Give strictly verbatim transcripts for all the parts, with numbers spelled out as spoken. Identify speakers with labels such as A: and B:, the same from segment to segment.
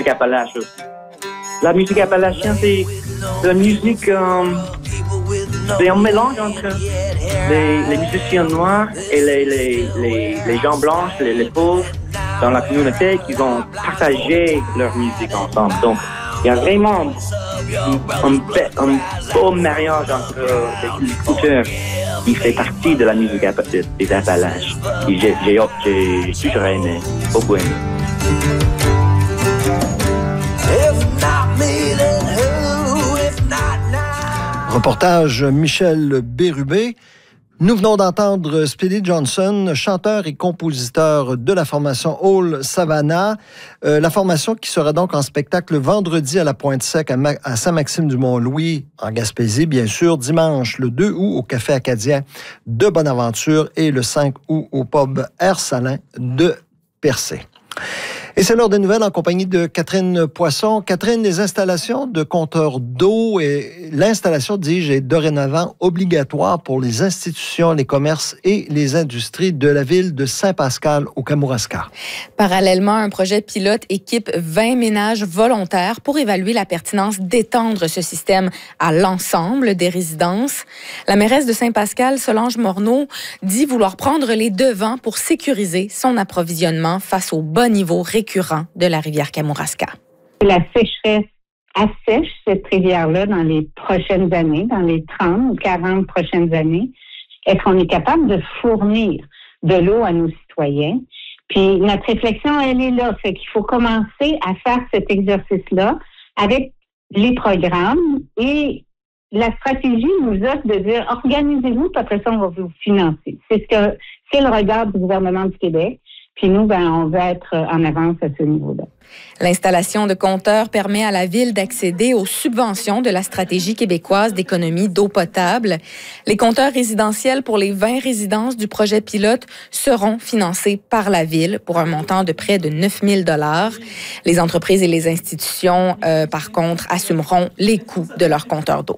A: musique appalache aussi. La musique appalachienne, c'est de la musique... Euh, c'est un mélange entre les, les musiciens noirs et les, les, les, les gens blancs, les, les pauvres dans la communauté qui vont partager leur musique ensemble. Donc, il y a vraiment un, un, un beau mariage entre les cultures qui fait partie de la musique des Appalaches. Et j'ai, j'ai, j'ai toujours aimé, beaucoup aimé.
B: Reportage Michel Bérubé. Nous venons d'entendre Speedy Johnson, chanteur et compositeur de la formation Old Savannah. Euh, la formation qui sera donc en spectacle vendredi à la Pointe-Sec à, Ma- à Saint-Maxime-du-Mont-Louis, en Gaspésie, bien sûr. Dimanche, le deux août, au Café Acadien de Bonaventure et le cinq août au pub Air Salin de Percé. Et c'est l'heure des nouvelles en compagnie de Catherine Poisson. Catherine, les installations de compteurs d'eau et l'installation, dis-je, est dorénavant obligatoire pour les institutions, les commerces et les industries de la ville de Saint-Pascal au Kamouraska.
C: Parallèlement, un projet pilote équipe vingt ménages volontaires pour évaluer la pertinence d'étendre ce système à l'ensemble des résidences. La mairesse de Saint-Pascal, Solange Morneau, dit vouloir prendre les devants pour sécuriser son approvisionnement face au bas niveau récurrent de la rivière Kamouraska.
D: La sécheresse assèche cette rivière-là dans les prochaines années, dans les trente, quarante prochaines années. Est-ce qu'on est capable de fournir de l'eau à nos citoyens? Puis notre réflexion, elle est là. Fait qu'il faut commencer à faire cet exercice-là avec les programmes et la stratégie nous offre de dire organisez-vous, puis après ça, on va vous financer. C'est ce que c'est le regard du gouvernement du Québec. Puis nous, ben, on va être en avance à ce niveau-là.
C: L'installation de compteurs permet à la Ville d'accéder aux subventions de la stratégie québécoise d'économie d'eau potable. Les compteurs résidentiels pour les vingt résidences du projet pilote seront financés par la Ville pour un montant de près de neuf mille dollars. Les entreprises et les institutions, euh, par contre, assumeront les coûts de leurs compteurs d'eau.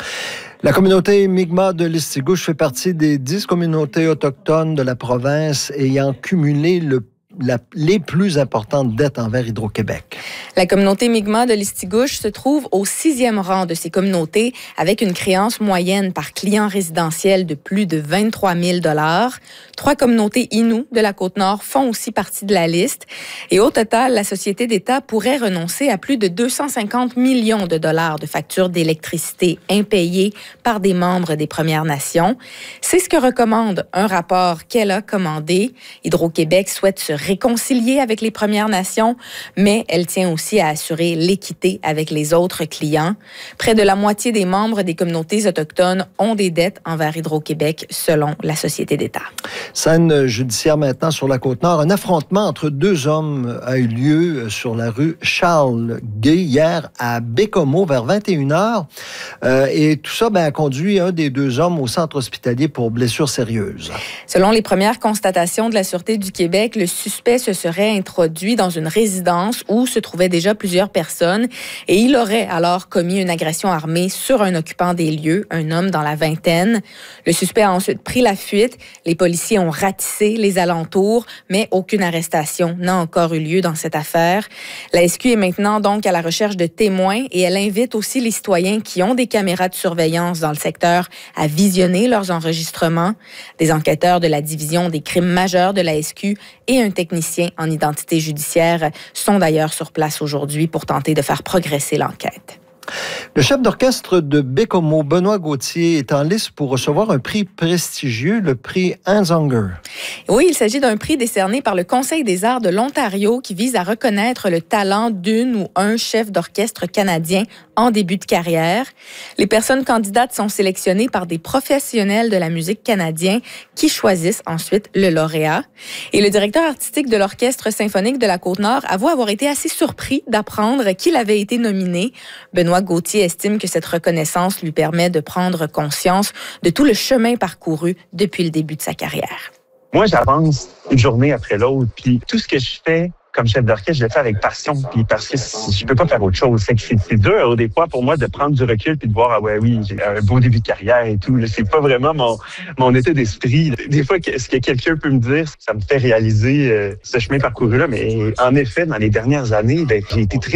B: La communauté Mi'kmaq de Listigouche fait partie des dix communautés autochtones de la province ayant cumulé le La, les plus importantes dettes envers Hydro-Québec.
C: La communauté Mi'kmaq de Listigouche se trouve au sixième rang de ces communautés avec une créance moyenne par client résidentiel de plus de vingt-trois mille dollars. Trois communautés Innu de la Côte-Nord font aussi partie de la liste. Et au total, la Société d'État pourrait renoncer à plus de deux cent cinquante millions de dollars de factures d'électricité impayées par des membres des Premières Nations. C'est ce que recommande un rapport qu'elle a commandé. Hydro-Québec souhaite se réconcilier avec les Premières Nations, mais elle tient aussi à assurer l'équité avec les autres clients. Près de la moitié des membres des communautés autochtones ont des dettes envers Hydro-Québec, selon la Société d'État.
B: Scène judiciaire maintenant sur la Côte-Nord. Un affrontement entre deux hommes a eu lieu sur la rue Charles-Guay hier à Bécomo vers vingt et une heures. Euh, et tout ça ben, a conduit un des deux hommes au centre hospitalier pour blessures sérieuses.
C: Selon les premières constatations de la Sûreté du Québec, le suspect se serait introduit dans une résidence où se trouvaient déjà plusieurs personnes et il aurait alors commis une agression armée sur un occupant des lieux, un homme dans la vingtaine. Le suspect a ensuite pris la fuite. Les policiers ont ratissé les alentours, mais aucune arrestation n'a encore eu lieu dans cette affaire. La S Q est maintenant donc à la recherche de témoins et elle invite aussi les citoyens qui ont des caméras de surveillance dans le secteur à visionner leurs enregistrements. Des enquêteurs de la division des crimes majeurs de la S Q et un technicien en identité judiciaire sont d'ailleurs sur place aujourd'hui pour tenter de faire progresser l'enquête.
B: Le chef d'orchestre de Bécomo, Benoît Gauthier, est en liste pour recevoir un prix prestigieux, le prix Hans Unger.
C: Oui, il s'agit d'un prix décerné par le Conseil des arts de l'Ontario qui vise à reconnaître le talent d'une ou un chef d'orchestre canadien en début de carrière. Les personnes candidates sont sélectionnées par des professionnels de la musique canadien qui choisissent ensuite le lauréat. Et le directeur artistique de l'Orchestre symphonique de la Côte-Nord avoue avoir été assez surpris d'apprendre qu'il avait été nominé. Benoît Gauthier estime que cette reconnaissance lui permet de prendre conscience de tout le chemin parcouru depuis le début de sa carrière.
E: Moi, j'avance une journée après l'autre, puis tout ce que je fais comme chef d'orchestre, je le fais avec passion, puis parce que je peux pas faire autre chose. C'est que c'est, c'est dur, des fois, pour moi, de prendre du recul puis de voir, ah ouais, oui, j'ai un beau début de carrière et tout. Là, c'est pas vraiment mon, mon état d'esprit. Des fois, ce que quelqu'un peut me dire, ça me fait réaliser euh, ce chemin parcouru-là. Mais en effet, dans les dernières années, ben, j'ai été très